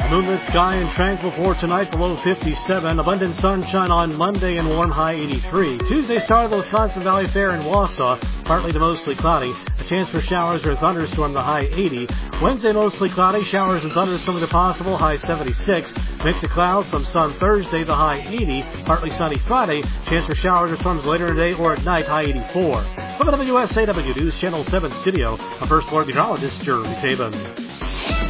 Moonlit sky and tranquil for tonight, below 57. Abundant sunshine on Monday and warm, high 83. Tuesday, start of the Wisconsin Valley Fair in Wausau, partly to mostly cloudy. A chance for showers or thunderstorm, the high 80. Wednesday, mostly cloudy. Showers and thunderstorms are possible, high 76. Mix of clouds, some sun Thursday, the high 80. Partly sunny Friday. Chance for showers or storms later in the day or at night, high 84. From the WSAW News Channel 7 studio, I'm First Floor Meteorologist Jeremy Tabin.